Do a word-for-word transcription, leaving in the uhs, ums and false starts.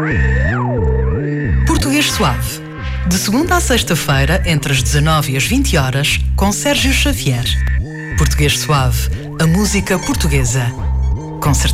Português Suave. De segunda à sexta-feira, entre as dezanove e as vinte horas, com Sérgio Xavier. Português Suave, a música portuguesa. Com certeza.